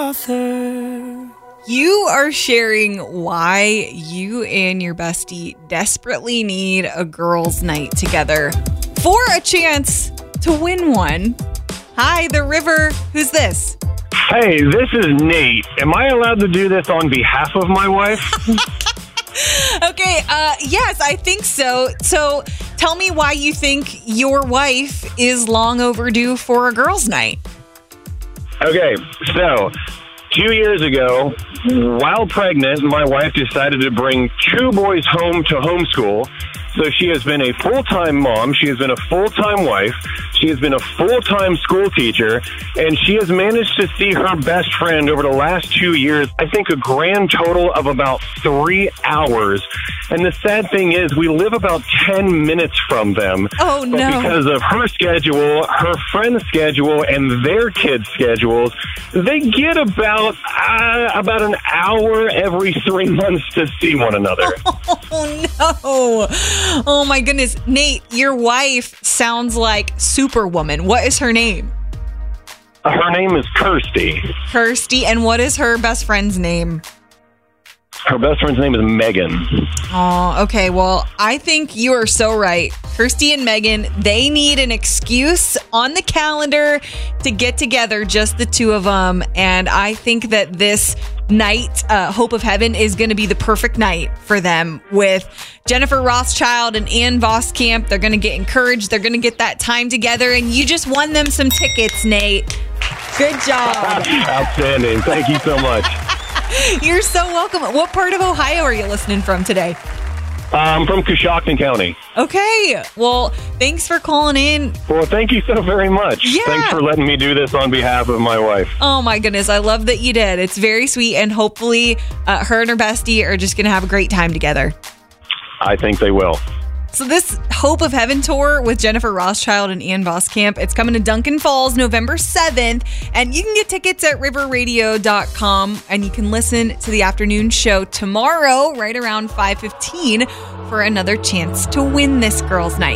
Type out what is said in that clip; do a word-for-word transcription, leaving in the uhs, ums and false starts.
author. You are sharing why you and your bestie desperately need a girls' night together for a chance to win one. Hi, The River. Who's this? Hey, this is Nate. Am I allowed to do this on behalf of my wife? Okay, uh, yes, I think so. So tell me why you think your wife is long overdue for a girls' night. Okay, so two years ago, while pregnant, my wife decided to bring two boys home to homeschool. So she has been a full-time mom, she has been a full-time wife, she has been a full-time school teacher, and she has managed to see her best friend over the last two years, I think a grand total of about three hours. And the sad thing is, we live about ten minutes from them. Oh, no. But because of her schedule, her friend's schedule, and their kids' schedules, they get about, uh, about an hour every three months to see one another. Oh, no. Oh, my goodness. Nate, your wife sounds like Superwoman. What is her name? Her name is Kirsty. Kirsty. And what is her best friend's name? Her best friend's name is Megan. Oh, okay. Well, I think you are so right. Kirsty and Megan, they need an excuse on the calendar to get together, just the two of them. And I think that this night, uh, Hope of Heaven, is going to be the perfect night for them with Jennifer Rothschild and Ann Voskamp. They're going to get encouraged. They're going to get that time together. And you just won them some tickets, Nate. Good job. Outstanding. Thank you so much. You're so welcome. What part of Ohio are you listening from today? I'm from Coshocton County. Okay. Well, thanks for calling in. Well, thank you so very much. Yeah. Thanks for letting me do this on behalf of my wife. Oh, my goodness. I love that you did. It's very sweet. And hopefully uh, her and her bestie are just going to have a great time together. I think they will. So this Hope of Heaven tour with Jennifer Rothschild and Ann Voskamp, it's coming to Duncan Falls November seventh. And you can get tickets at river radio dot com. And you can listen to the afternoon show tomorrow, right around five fifteen, for another chance to win this girls' night.